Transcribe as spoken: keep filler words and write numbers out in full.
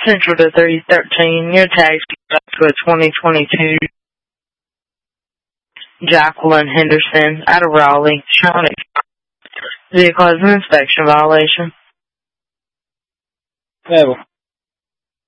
Central to three thirteen. Your tax up to a twenty twenty-two Jacqueline Henderson out of Raleigh. Showing it. Vehicle has an inspection violation. Yeah, well.